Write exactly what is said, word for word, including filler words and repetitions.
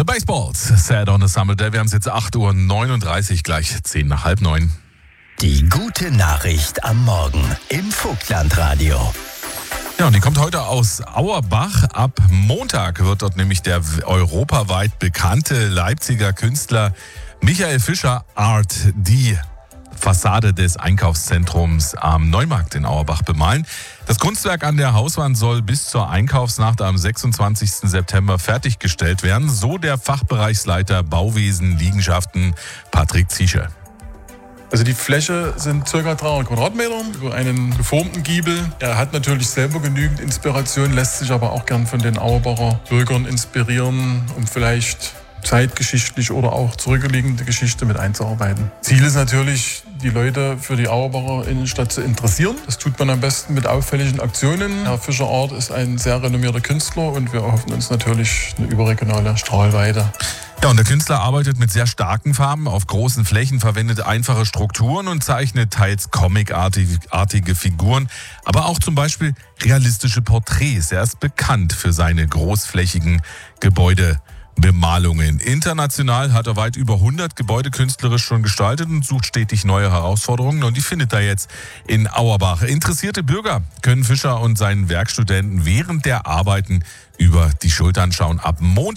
The Baseballs, sad on a summer day. Wir haben es jetzt acht Uhr neununddreißig, gleich zehn nach halb neun. Die gute Nachricht am Morgen im Vogtlandradio. Ja, und die kommt heute aus Auerbach. Ab Montag wird dort nämlich der europaweit bekannte Leipziger Künstler Michael Fischer Art die Fassade des Einkaufszentrums am Neumarkt in Auerbach bemalen. Das Kunstwerk an der Hauswand soll bis zur Einkaufsnacht am sechsundzwanzigsten September fertiggestellt werden, so der Fachbereichsleiter Bauwesen Liegenschaften Patrick Ziesche. Also die Fläche sind ca. dreihundert Quadratmeter über einen geformten Giebel. Er hat natürlich selber genügend Inspiration, lässt sich aber auch gern von den Auerbacher Bürgern inspirieren, um vielleicht zeitgeschichtlich oder auch zurückliegende Geschichte mit einzuarbeiten. Ziel ist natürlich, die Leute für die Auerbacher Innenstadt zu interessieren. Das tut man am besten mit auffälligen Aktionen. Herr Fischer Art ist ein sehr renommierter Künstler und wir erhoffen uns natürlich eine überregionale Strahlweite. Ja, und der Künstler arbeitet mit sehr starken Farben auf großen Flächen, verwendet einfache Strukturen und zeichnet teils comicartige Figuren, aber auch zum Beispiel realistische Porträts. Er ist bekannt für seine großflächigen Gebäudebemalungen. International hat er weit über hundert Gebäude künstlerisch schon gestaltet und sucht stetig neue Herausforderungen, und die findet er jetzt in Auerbach. Interessierte Bürger können Fischer und seinen Werkstudenten während der Arbeiten über die Schultern schauen. Ab Montag